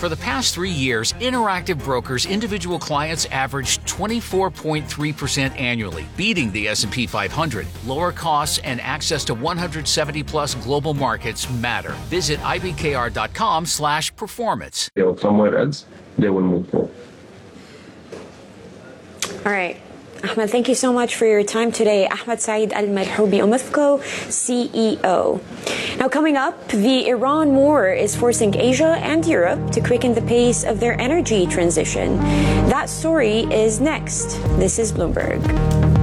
For the past 3 years, Interactive Brokers individual clients averaged 24.3% annually, beating the S&P 500. Lower costs and access to 170-plus global markets matter. Visit ibkr.com/performance. Somewhere else, they will move forward. All right. Ahmed, thank you so much for your time today. Ahmed Saeed Al-Marhoubi, Omifco CEO. Now, coming up, the Iran war is forcing Asia and Europe to quicken the pace of their energy transition. That story is next. This is Bloomberg.